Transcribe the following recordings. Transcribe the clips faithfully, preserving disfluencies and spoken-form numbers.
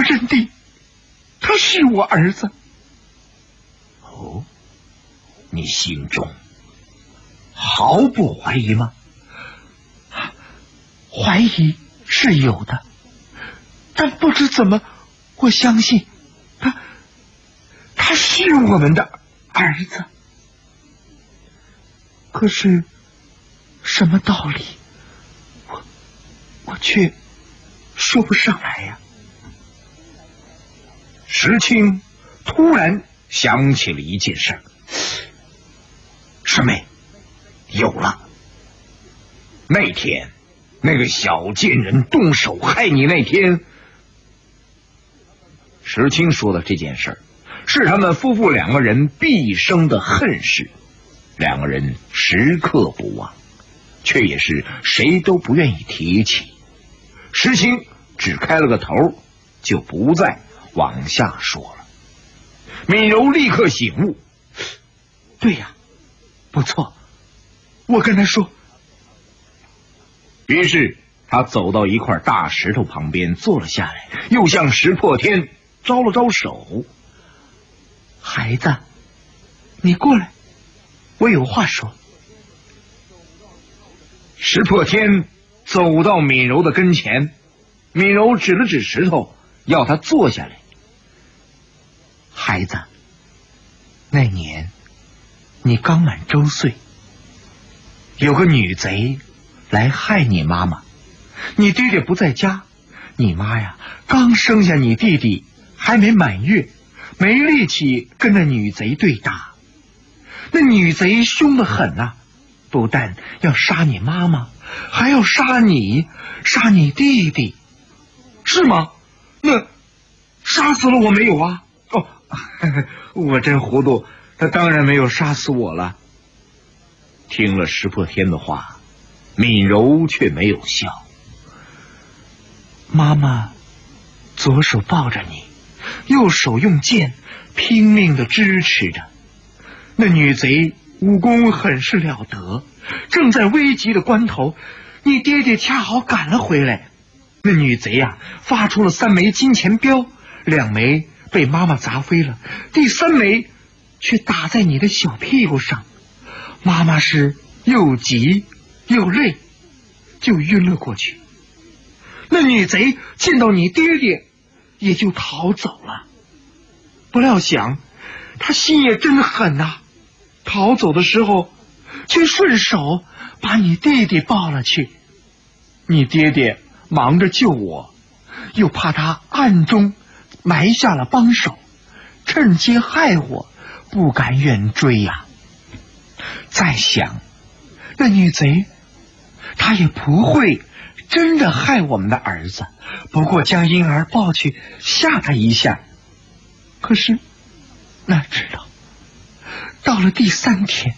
我认定他是我儿子。 哦，你心中毫不怀疑吗？ 怀疑是有的，但不知怎么，我相信他他是我们的儿子。可是什么道理，我我却说不上来呀。 石青突然想起了一件事儿，师妹，有了！那天那个小贱人动手害你那天，石青说的这件事儿是他们夫妇两个人毕生的恨事，两个人时刻不忘，却也是谁都不愿意提起。石青只开了个头，就不再往下说了。敏柔立刻醒悟， 对呀，不错，我跟他说。 于是他走到一块大石头旁边坐了下来，又向石破天招了招手：“ 孩子，你过来，我有话说。” 石破天走到敏柔的跟前，敏柔指了指石头，要他坐下来。 孩子，那年你刚满周岁，有个女贼来害你妈妈，你爹爹不在家，你妈呀刚生下你弟弟还没满月，没力气跟那女贼对打。那女贼凶得很啊，不但要杀你妈妈，还要杀你，杀你弟弟。是吗？那杀死了我没有啊？哦，我真糊涂，他当然没有杀死我了。 听了石破天的话，敏柔却没有笑。 妈妈左手抱着你，右手用剑拼命地支持着。那女贼武功很是了得，正在危急的关头，你爹爹恰好赶了回来。那女贼啊发出了三枚金钱镖，两枚被妈妈砸飞了，第三枚却打在你的小屁股上。妈妈是又急又累，就晕了过去。那女贼见到你爹爹，也就逃走了。不料想他心也真狠呐、啊，逃走的时候却顺手把你弟弟抱了去。你爹爹忙着救我，又怕他暗中埋下了帮手，趁机害我，不敢远追呀、啊。再想那女贼她也不会真的害我们的儿子，不过将婴儿抱去吓他一下。可是哪知道到了第三天，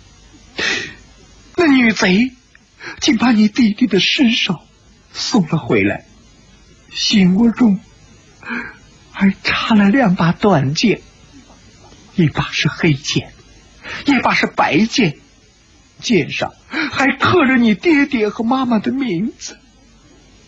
那女贼竟把你弟弟的尸首送了回来，心窝中还插了两把短剑，一把是黑剑，一把是白剑，剑上还刻着你爹爹和妈妈的名字。